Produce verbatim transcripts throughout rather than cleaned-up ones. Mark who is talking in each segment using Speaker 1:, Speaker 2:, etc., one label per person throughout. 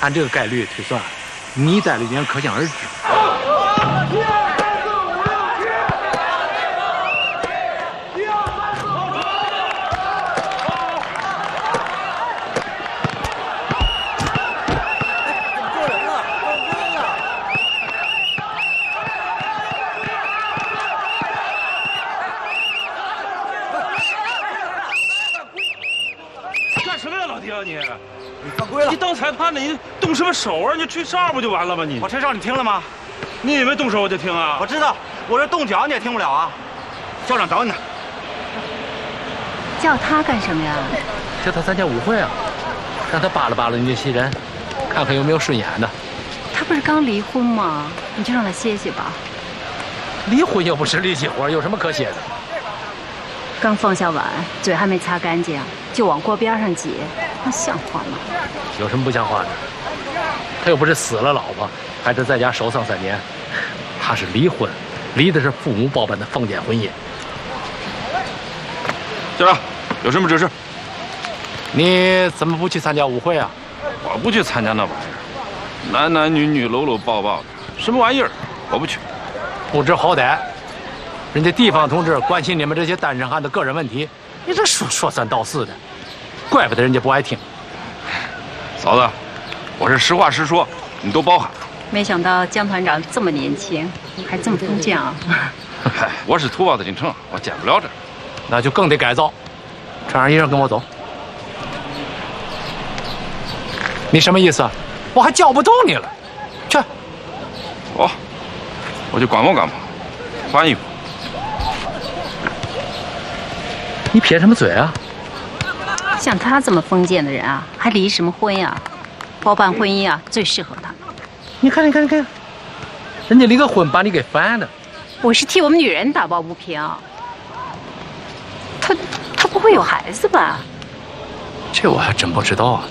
Speaker 1: 按这个概率推算，你在里面可想而知。
Speaker 2: 你，你犯规了！你当裁判的，你动什么手啊？你吹哨不就完了吗？你
Speaker 3: 我吹哨你听了吗？
Speaker 2: 你以为动手我就听啊？
Speaker 3: 我知道，我这动脚你也听不了啊！校长找你呢。
Speaker 4: 叫他干什么呀？
Speaker 1: 叫他参加舞会啊，让他扒拉扒拉你这些人，看看有没有顺眼的。
Speaker 4: 他不是刚离婚吗？你就让他歇歇吧。
Speaker 1: 离婚又不是力气活，有什么可歇的？
Speaker 4: 刚放下碗，嘴还没擦干净，就往锅边上挤，那像话吗？
Speaker 1: 有什么不像话的？他又不是死了老婆，还得在家守丧三年。他是离婚，离的是父母包办的封建婚姻。
Speaker 2: 校长，有什么指示？
Speaker 1: 你怎么不去参加舞会啊？
Speaker 2: 我不去参加那玩意儿，男男女女搂搂抱抱的，什么玩意儿？我不去。
Speaker 1: 不知好歹。人家地方同志关心你们这些单身汉的个人问题，你这说说三道四的，怪不得人家不爱听。
Speaker 2: 嫂子，我是实话实说，你都包涵。
Speaker 4: 没想到江团长这么年轻，还这么封建啊！
Speaker 2: 嗨，我是土包子进城，我见不了这，
Speaker 1: 那就更得改造。穿上衣裳跟我走。你什么意思？我还叫不动你了。去。
Speaker 2: 我，我去观摩观摩，换衣服。
Speaker 1: 你撇什么嘴啊？
Speaker 4: 像他这么封建的人啊，还离什么婚呀？包办婚姻啊，最适合他。
Speaker 1: 你看，你看，你看，人家离个婚把你给烦了。
Speaker 4: 我是替我们女人打抱不平。他他不会有孩子吧？
Speaker 1: 这我还真不知道啊。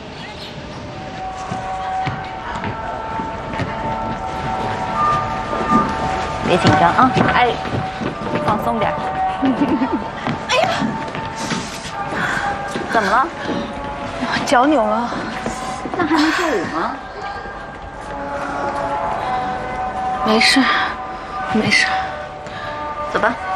Speaker 4: 别紧张啊，哎，放松点。哎呀，怎么了？
Speaker 5: 脚扭了。
Speaker 4: 那还能跳舞吗？
Speaker 5: 没事，没事。
Speaker 4: 走吧。